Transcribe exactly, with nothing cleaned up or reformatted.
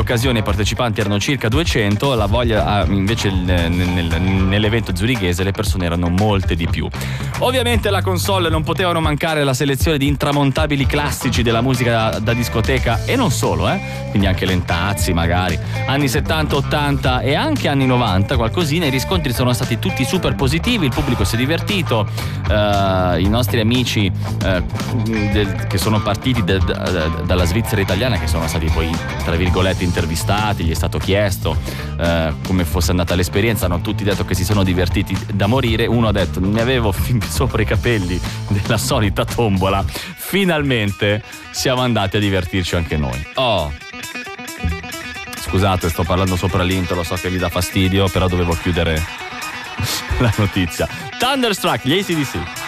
occasione i partecipanti erano circa duecento, la voglia invece nel, nel, nell'evento zurighese le persone erano molte di più. Ovviamente alla console non potevano mancare la selezione di intramontabili classici della musica da, da discoteca e non solo, eh? Quindi anche Lentazzi magari, anni settanta, ottanta e anche anni novanta, qualcosina. I riscontri sono stati tutti super positivi, il pubblico si è divertito, uh, i nostri amici uh, del, che sono partiti de, de, de, dalla Svizzera italiana, che sono stati poi tra virgolette intervistati, gli è stato chiesto uh, come fosse andata l'esperienza, hanno tutti detto che si sono divertiti da morire. Uno ha detto: ne avevo fin sopra i capelli della solita tombola, finalmente siamo andati a divertirci anche noi. Oh, scusate, sto parlando sopra l'intro, lo so che vi dà fastidio, però dovevo chiudere la notizia. Thunderstruck, gli A C D C.